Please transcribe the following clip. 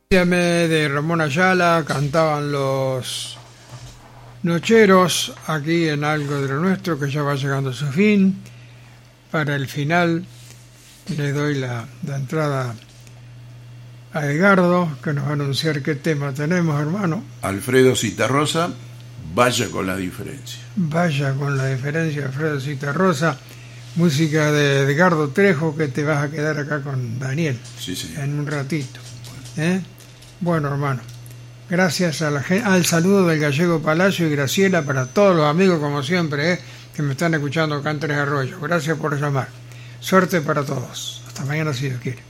De Ramón Ayala, cantaban los Nocheros aquí en Algo de lo Nuestro, que ya va llegando a su fin. Para el final le doy la entrada a Edgardo, que nos va a anunciar qué tema tenemos, hermano. Alfredo Citarrosa, Vaya con la diferencia. Vaya con la diferencia, Alfredo Citarrosa, música de Edgardo Trejo, que te vas a quedar acá con Daniel. Sí, señor. En un ratito. Bueno, hermano, gracias al saludo del Gallego Palacio y Graciela para todos los amigos, como siempre, que me están escuchando acá en Tres Arroyos. Gracias por llamar. Suerte para todos. Hasta mañana, si Dios quiere.